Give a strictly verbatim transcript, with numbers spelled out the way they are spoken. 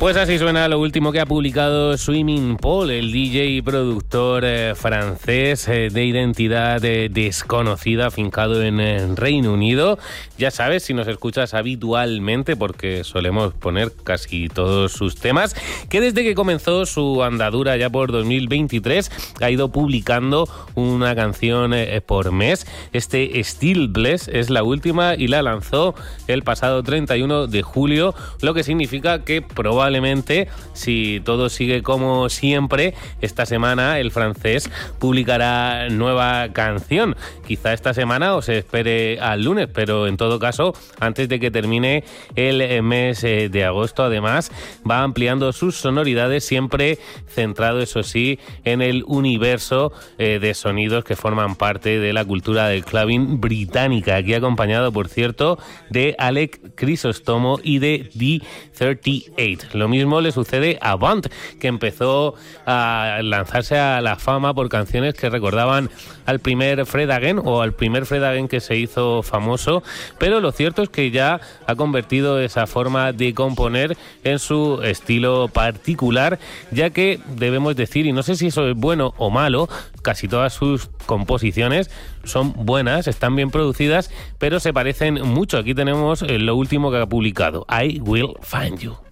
Pues así suena lo último que ha publicado Swimming Paul, el D J y productor eh, francés eh, de identidad eh, desconocida, afincado en eh, Reino Unido. Ya sabes, si nos escuchas habitualmente, porque solemos poner casi todos sus temas, que desde que comenzó su andadura ya por dos mil veintitrés ha ido publicando una canción eh, por mes. Este Still Bless es la última y la lanzó el pasado treinta y uno de julio, lo que significa que probablemente Probablemente, si todo sigue como siempre, esta semana el francés publicará nueva canción. Quizá esta semana o se espere al lunes, pero en todo caso, antes de que termine el mes de agosto, además, va ampliando sus sonoridades, siempre centrado, eso sí, en el universo eh, de sonidos que forman parte de la cultura del clubbing británica. Aquí acompañado, por cierto, de Alex Crisóstomo y de D treinta y ocho. Lo mismo le sucede a Bunt, que empezó a lanzarse a la fama por canciones que recordaban al primer Fred Again o al primer Fred Again que se hizo famoso, pero lo cierto es que ya ha convertido esa forma de componer en su estilo particular, ya que debemos decir, y no sé si eso es bueno o malo, casi todas sus composiciones son buenas, están bien producidas, pero se parecen mucho. Aquí tenemos lo último que ha publicado, I Will Find You.